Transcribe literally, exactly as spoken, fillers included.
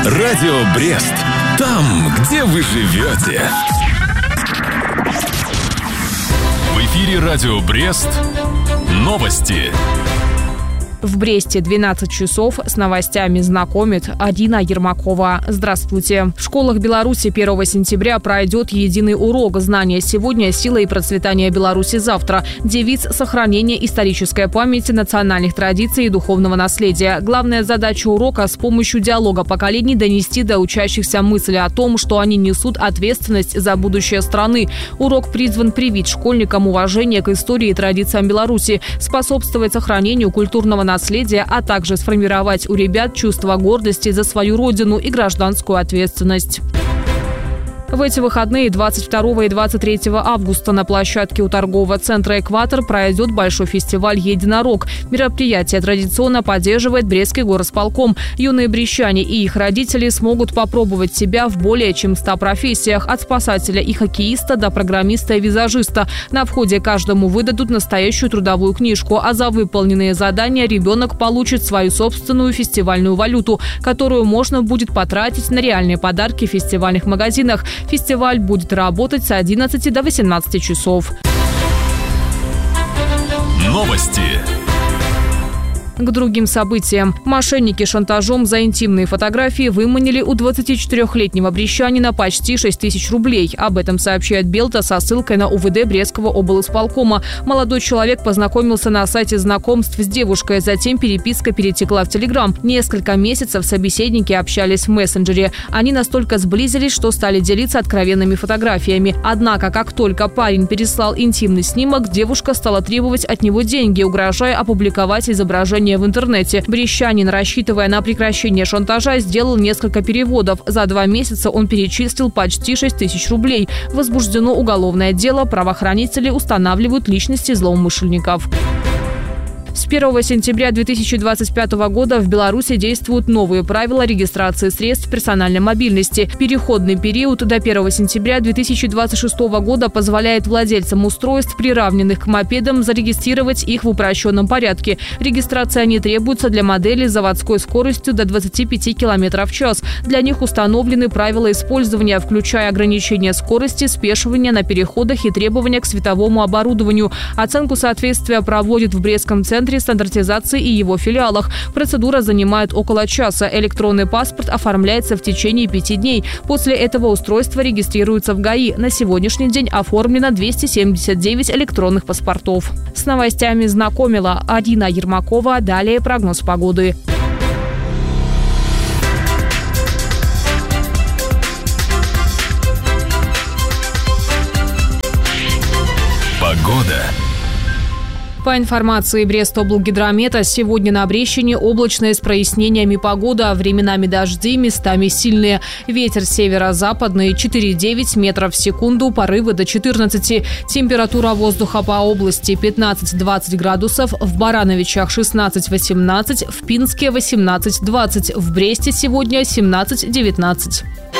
Радио Брест. Там, где вы живете. В эфире Радио Брест. Новости. В Бресте двенадцать часов. С новостями знакомит Арина Ермакова. Здравствуйте. В школах Беларуси первого сентября пройдет единый урок «Знания сегодня. Сила и процветание Беларуси завтра». Девиз «Сохранение исторической памяти, национальных традиций и духовного наследия». Главная задача урока – с помощью диалога поколений донести до учащихся мысли о том, что они несут ответственность за будущее страны. Урок призван привить школьникам уважение к истории и традициям Беларуси, способствовать сохранению культурного наследия, наследия, а также сформировать у ребят чувство гордости за свою родину и гражданскую ответственность. В эти выходные двадцать второго и двадцать третьего августа на площадке у торгового центра «Экватор» пройдет большой фестиваль «Единорог». Мероприятие традиционно поддерживает Брестский горосполком. Юные брестчане и их родители смогут попробовать себя в более чем ста профессиях, от спасателя и хоккеиста до программиста и визажиста. На входе каждому выдадут настоящую трудовую книжку, а за выполненные задания ребенок получит свою собственную фестивальную валюту, которую можно будет потратить на реальные подарки в фестивальных магазинах. Фестиваль будет работать с одиннадцати до восемнадцати часов. Новости. К другим событиям. Мошенники шантажом за интимные фотографии выманили у двадцатичетырёхлетнего брестчанина почти шесть тысяч рублей. Об этом сообщает Белта со ссылкой на УВД Брестского облисполкома. Молодой человек познакомился на сайте знакомств с девушкой, затем переписка перетекла в Телеграм. Несколько месяцев собеседники общались в мессенджере. Они настолько сблизились, что стали делиться откровенными фотографиями. Однако, как только парень переслал интимный снимок, девушка стала требовать от него деньги, угрожая опубликовать изображение в интернете. Брестчанин, рассчитывая на прекращение шантажа, сделал несколько переводов. За два месяца он перечислил почти шесть тысяч рублей. Возбуждено уголовное дело. Правоохранители устанавливают личности злоумышленников. С первого сентября две тысячи двадцать пятого года в Беларуси действуют новые правила регистрации средств персональной мобильности. Переходный период до первого сентября две тысячи двадцать шестого года позволяет владельцам устройств, приравненных к мопедам, зарегистрировать их в упрощенном порядке. Регистрация не требуется для моделей с заводской скоростью до двадцати пяти километров в час. Для них установлены правила использования, включая ограничение скорости, спешивание на переходах и требования к световому оборудованию. Оценку соответствия проводит в Брестском центре стандартизации и его филиалах. Процедура занимает около часа. Электронный паспорт оформляется в течение пяти дней. После этого устройство регистрируется в ГАИ. На сегодняшний день оформлено двести семьдесят девять электронных паспортов. С новостями знакомила Арина Ермакова. Далее прогноз погоды. Погода. По информации Брестоблгидромета, сегодня на Брестщине облачная с прояснениями погода, временами дожди, местами сильные. Ветер северо-западный четыре-девять метров в секунду, порывы до четырнадцати. Температура воздуха по области пятнадцать-двадцать градусов, в Барановичах шестнадцать-восемнадцать, в Пинске восемнадцать-двадцать, в Бресте сегодня семнадцать-девятнадцать.